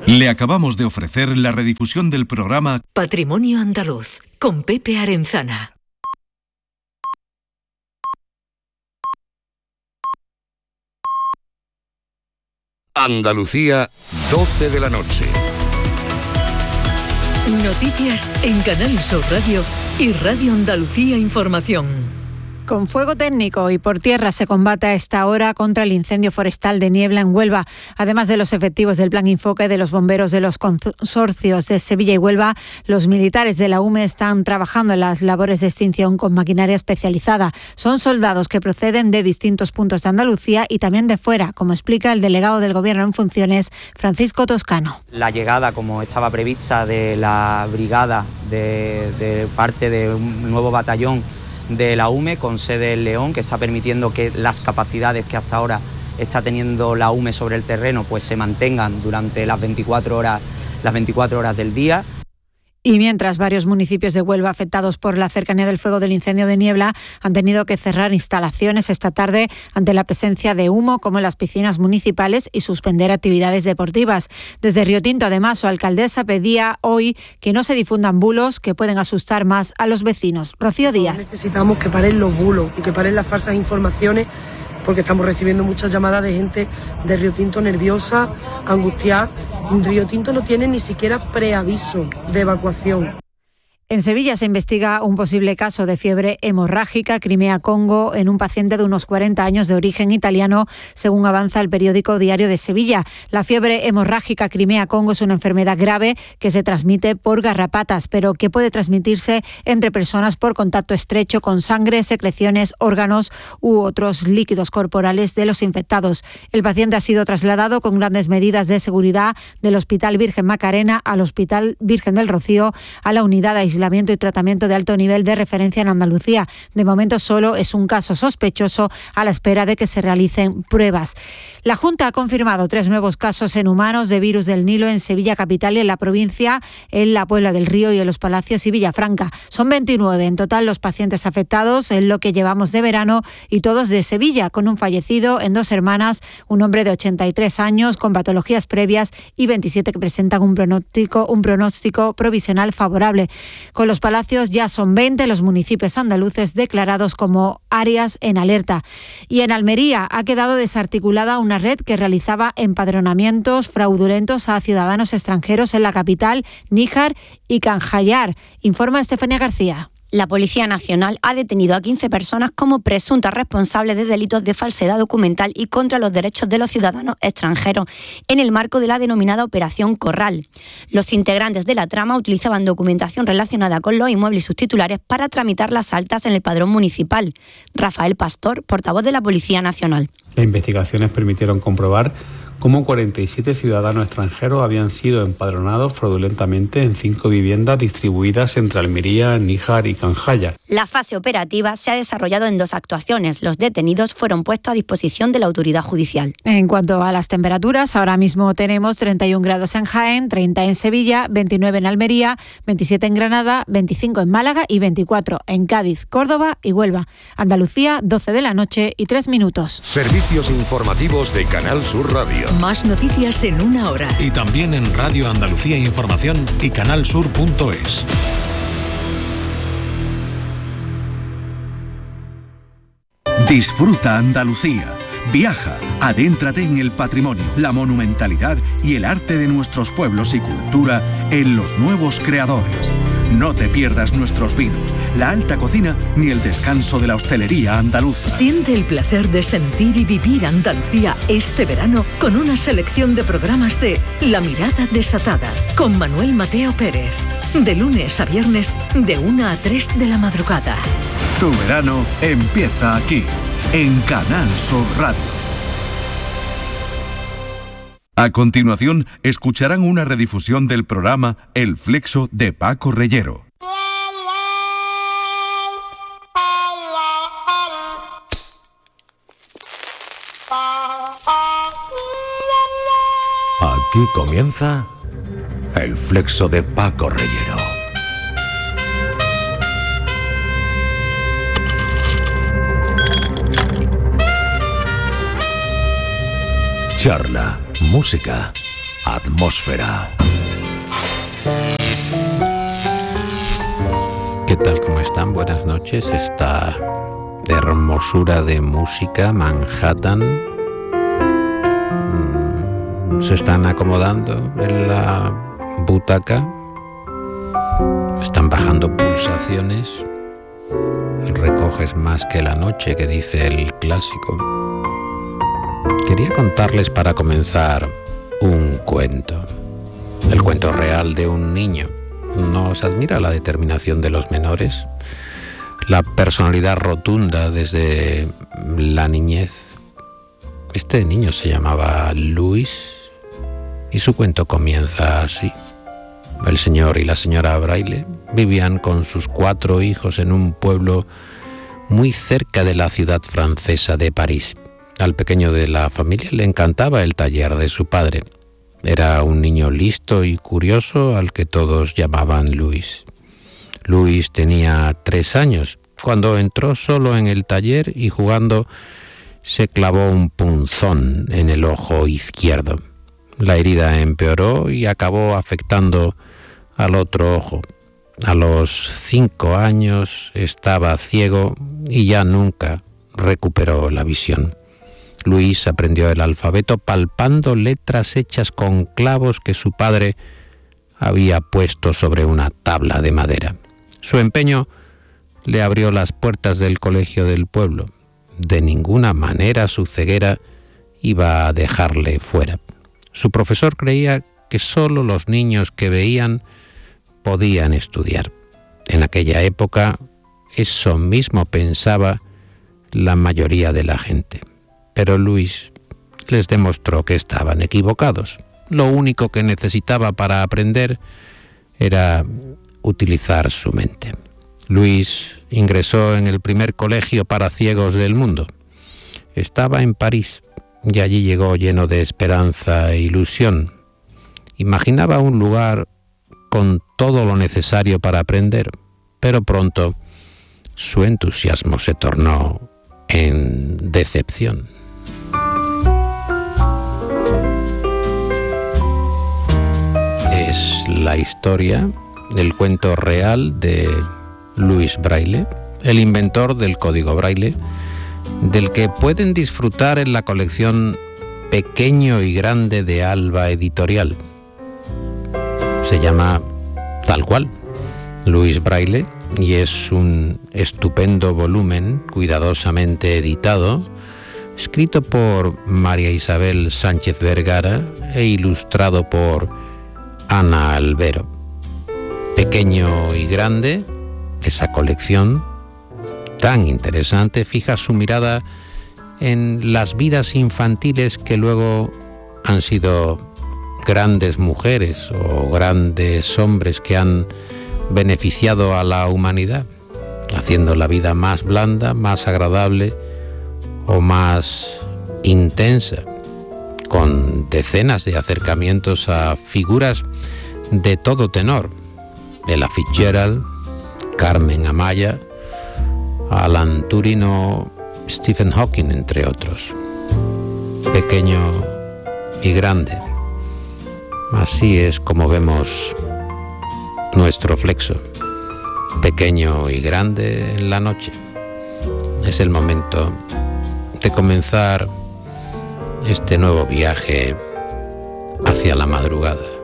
Le acabamos de ofrecer la redifusión del programa Patrimonio Andaluz, con Pepe Arenzana. Andalucía, 12 de la noche. Noticias en Canal Sur Radio y Radio Andalucía Información. Con fuego técnico y por tierra se combate a esta hora contra el incendio forestal de Niebla en Huelva. Además de los efectivos del Plan Infoque, de los bomberos de los consorcios de Sevilla y Huelva, los militares de la UME están trabajando en las labores de extinción con maquinaria especializada. Son soldados que proceden de distintos puntos de Andalucía y también de fuera, como explica el delegado del Gobierno en funciones, Francisco Toscano. La llegada, como estaba prevista, de la brigada de parte de un nuevo batallón de la UME con sede en León, que está permitiendo que las capacidades que hasta ahora está teniendo la UME sobre el terreno pues se mantengan durante las 24 horas del día. Y mientras varios municipios de Huelva afectados por la cercanía del fuego del incendio de Niebla han tenido que cerrar instalaciones esta tarde ante la presencia de humo como en las piscinas municipales y suspender actividades deportivas. Desde Río Tinto, además, su alcaldesa pedía hoy que no se difundan bulos que pueden asustar más a los vecinos. Rocío Díaz. Necesitamos que paren los bulos y que paren las falsas informaciones, porque estamos recibiendo muchas llamadas de gente de Río Tinto nerviosa, angustiada. Río Tinto no tiene ni siquiera preaviso de evacuación. En Sevilla se investiga un posible caso de fiebre hemorrágica Crimea-Congo en un paciente de unos 40 años de origen italiano, según avanza el periódico Diario de Sevilla. La fiebre hemorrágica Crimea-Congo es una enfermedad grave que se transmite por garrapatas, pero que puede transmitirse entre personas por contacto estrecho con sangre, secreciones, órganos u otros líquidos corporales de los infectados. El paciente ha sido trasladado con grandes medidas de seguridad del Hospital Virgen Macarena al Hospital Virgen del Rocío, a la unidad de aislamiento y tratamiento de alto nivel de referencia en Andalucía. De momento solo es un caso sospechoso a la espera de que se realicen pruebas. La Junta ha confirmado 3 nuevos casos en humanos de virus del Nilo en Sevilla capital y en la provincia, en la Puebla del Río y en Los Palacios y Villafranca. Son 29 en total los pacientes afectados en lo que llevamos de verano y todos de Sevilla, con un fallecido en 2 hermanas, un hombre de 83 años con patologías previas y 27 que presentan un pronóstico provisional favorable. Con Los Palacios ya son 20 los municipios andaluces declarados como áreas en alerta. Y en Almería ha quedado desarticulada una red que realizaba empadronamientos fraudulentos a ciudadanos extranjeros en la capital, Níjar y Canjallar. Informa Estefanía García. La Policía Nacional ha detenido a 15 personas como presuntas responsables de delitos de falsedad documental y contra los derechos de los ciudadanos extranjeros en el marco de la denominada Operación Corral. Los integrantes de la trama utilizaban documentación relacionada con los inmuebles y sus titulares para tramitar las altas en el padrón municipal. Rafael Pastor, portavoz de la Policía Nacional. Las investigaciones permitieron comprobar cómo 47 ciudadanos extranjeros habían sido empadronados fraudulentamente en 5 viviendas distribuidas entre Almería, Níjar y Canjaya. La fase operativa se ha desarrollado en 2 actuaciones. Los detenidos fueron puestos a disposición de la autoridad judicial. En cuanto a las temperaturas, ahora mismo tenemos 31 grados en Jaén, 30 en Sevilla, 29 en Almería, 27 en Granada, 25 en Málaga y 24 en Cádiz, Córdoba y Huelva. Andalucía, 12 de la noche y 3 minutos. Servicios informativos de Canal Sur Radio. Más noticias en 1 hora. y también en Radio Andalucía Información y canalsur.es. Disfruta Andalucía. Viaja, adéntrate en el patrimonio, la monumentalidad y el arte de nuestros pueblos y cultura en Los Nuevos Creadores. No te pierdas nuestros vinos, la alta cocina ni el descanso de la hostelería andaluza. Siente el placer de sentir y vivir Andalucía este verano con una selección de programas de La Mirada Desatada con Manuel Mateo Pérez. De lunes a viernes, de 1 a 3 de la madrugada. Tu verano empieza aquí, en Canal Sur Radio. A continuación, escucharán una redifusión del programa El Flexo de Paco Reyero. Aquí comienza El Flexo de Paco Reyero. Charla, música, Atmósfera. ¿Qué tal? ¿Cómo están? Buenas noches. Esta hermosura de música, Manhattan. Se están acomodando en la butaca. Están bajando pulsaciones. Recoges más que la noche, que dice el clásico. Quería contarles para comenzar un cuento. El cuento real de un niño. ¿Nos admira la determinación de los menores? La personalidad rotunda desde la niñez. Este niño se llamaba Luis y su cuento comienza así. El señor y la señora Braille vivían con sus 4 hijos en un pueblo muy cerca de la ciudad francesa de París. Al pequeño de la familia le encantaba el taller de su padre. Era un niño listo y curioso al que todos llamaban Luis. Luis tenía 3 años cuando entró solo en el taller y jugando se clavó un punzón en el ojo izquierdo. La herida empeoró y acabó afectando al otro ojo. A los 5 años estaba ciego y ya nunca recuperó la visión. Luis aprendió el alfabeto palpando letras hechas con clavos que su padre había puesto sobre una tabla de madera. Su empeño le abrió las puertas del colegio del pueblo. De ninguna manera su ceguera iba a dejarle fuera. Su profesor creía que solo los niños que veían podían estudiar. En aquella época, eso mismo pensaba la mayoría de la gente. Pero Luis les demostró que estaban equivocados. Lo único que necesitaba para aprender era utilizar su mente. Luis ingresó en el primer colegio para ciegos del mundo. Estaba en París y allí llegó lleno de esperanza e ilusión. Imaginaba un lugar con todo lo necesario para aprender, pero pronto su entusiasmo se tornó en decepción. Es la historia del cuento real de Louis Braille, el inventor del código Braille, del que pueden disfrutar en la colección Pequeño y Grande de Alba Editorial. Se llama tal cual, Louis Braille, y es un estupendo volumen cuidadosamente editado, escrito por María Isabel Sánchez Vergara e ilustrado por Ana Albero. Pequeño y Grande, esa colección tan interesante fija su mirada en las vidas infantiles que luego han sido grandes mujeres o grandes hombres que han beneficiado a la humanidad, haciendo la vida más blanda, más agradable o más intensa, con decenas de acercamientos a figuras de todo tenor: Ella Fitzgerald, Carmen Amaya, Alan Turing o Stephen Hawking, entre otros. Pequeño y grande. Así es como vemos nuestro flexo, pequeño y grande en la noche. Es el momento de comenzar este nuevo viaje hacia la madrugada.